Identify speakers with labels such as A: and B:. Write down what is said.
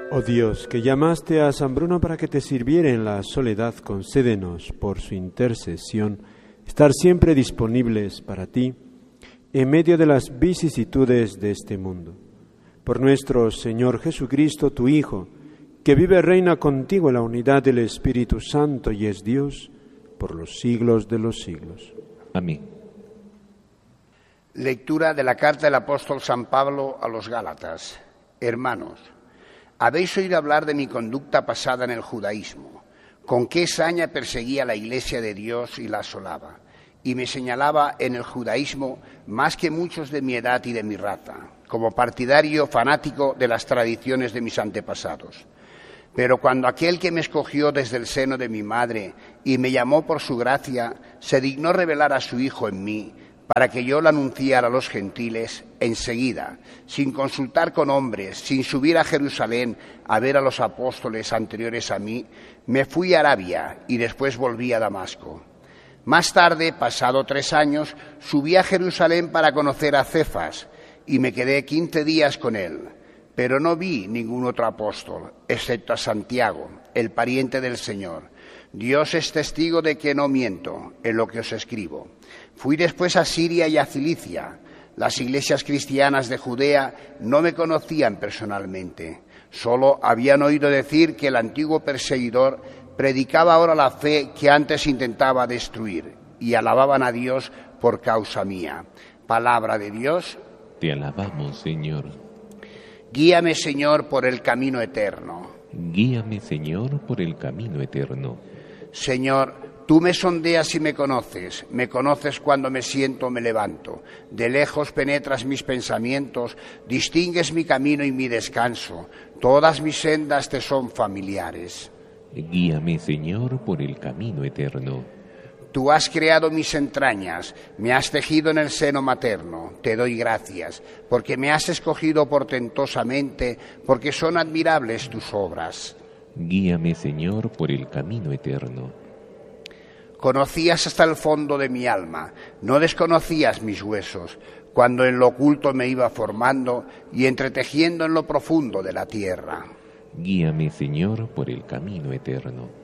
A: Oh Dios, que llamaste a San Bruno para que te sirviera en la soledad, concédenos, por su intercesión, estar siempre disponibles para ti en medio de las vicisitudes de este mundo. Por nuestro Señor Jesucristo, tu Hijo, que vive y reina contigo en la unidad del Espíritu Santo y es Dios por los siglos de los siglos.
B: Amén.
C: Lectura de la carta del apóstol San Pablo a los Gálatas. Hermanos, habéis oído hablar de mi conducta pasada en el judaísmo, con qué saña perseguía la Iglesia de Dios y la asolaba, y me señalaba en el judaísmo más que muchos de mi edad y de mi raza, como partidario fanático de las tradiciones de mis antepasados. Pero cuando aquel que me escogió desde el seno de mi madre y me llamó por su gracia, se dignó revelar a su Hijo en mí, para que yo lo anunciara a los gentiles, enseguida, sin consultar con hombres, sin subir a Jerusalén a ver a los apóstoles anteriores a mí, me fui a Arabia y después volví a Damasco. Más tarde, pasado 3 años, subí a Jerusalén para conocer a Cefas y me quedé 15 días con él, pero no vi ningún otro apóstol, excepto a Santiago, el pariente del Señor. Dios es testigo de que no miento en lo que os escribo. Fui después a Siria y a Cilicia. Las iglesias cristianas de Judea no me conocían personalmente. Solo habían oído decir que el antiguo perseguidor predicaba ahora la fe que antes intentaba destruir y alababan a Dios por causa mía. Palabra de Dios.
B: Te alabamos, Señor.
C: Guíame, Señor, por el camino eterno.
B: Guíame, Señor, por el camino eterno.
C: Señor, tú me sondeas y me conoces cuando me siento o me levanto. De lejos penetras mis pensamientos, distingues mi camino y mi descanso. Todas mis sendas te son familiares.
B: Guíame, Señor, por el camino eterno.
C: Tú has creado mis entrañas, me has tejido en el seno materno. Te doy gracias, porque me has escogido portentosamente, porque son admirables tus obras.
B: Guíame, Señor, por el camino eterno.
C: Conocías hasta el fondo de mi alma, no desconocías mis huesos, cuando en lo oculto me iba formando y entretejiendo en lo profundo de la tierra.
B: Guíame, Señor, por el camino eterno.